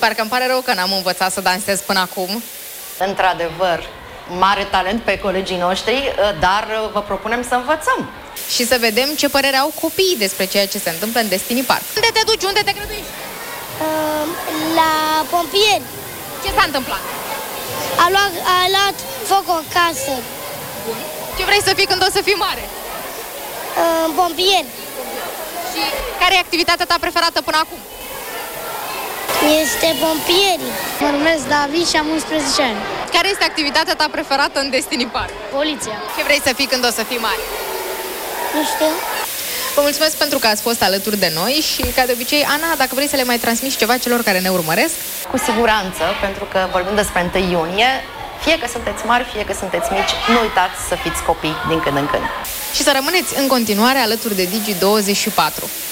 Parcă îmi pare rău că n-am învățat să dansez până acum. Într-adevăr, mare talent pe colegii noștri, dar vă propunem să învățăm. Și să vedem ce părere au copiii despre ceea ce se întâmplă în Destiny Park. Unde te duci? Unde te grăduiești? La pompieri. Ce s-a întâmplat? A luat foc o casă. Ce vrei să fii când o să fii mare? Pompieri. Și care e activitatea ta preferată până acum? Este pompierii. Mă numesc David și am 11 ani. Care este activitatea ta preferată în Destiny Park? Poliția. Ce vrei să fii când o să fii mare? Nu știu. Vă mulțumesc pentru că ați fost alături de noi și, ca de obicei, Ana, dacă vrei să le mai transmiți ceva celor care ne urmăresc? Cu siguranță, pentru că vorbim despre 1 iunie, fie că sunteți mari, fie că sunteți mici, nu uitați să fiți copii din când în când. Și să rămâneți în continuare alături de Digi24.